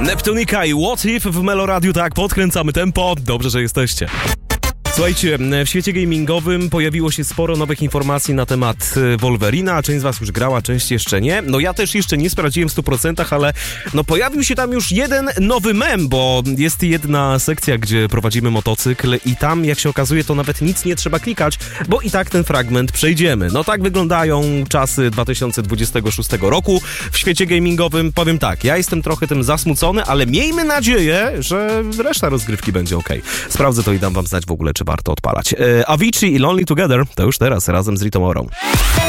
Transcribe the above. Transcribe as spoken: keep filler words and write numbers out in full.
Neptunika i What If w Meloradiu, tak, podkręcamy tempo, dobrze, że jesteście. Słuchajcie, w świecie gamingowym pojawiło się sporo nowych informacji na temat Wolverina, część z was już grała, część jeszcze nie. No ja też jeszcze nie sprawdziłem w stu procentach, ale no pojawił się tam już jeden nowy mem, bo jest jedna sekcja, gdzie prowadzimy motocykl i tam, jak się okazuje, to nawet nic nie trzeba klikać, bo i tak ten fragment przejdziemy. No tak wyglądają czasy dwa tysiące dwudziestego szóstego roku w świecie gamingowym. Powiem tak, ja jestem trochę tym zasmucony, ale miejmy nadzieję, że reszta rozgrywki będzie okej. Sprawdzę to i dam wam znać w ogóle, czy warto odpalać. E, Avicii i Lonely Together to już teraz razem z Ritomorą.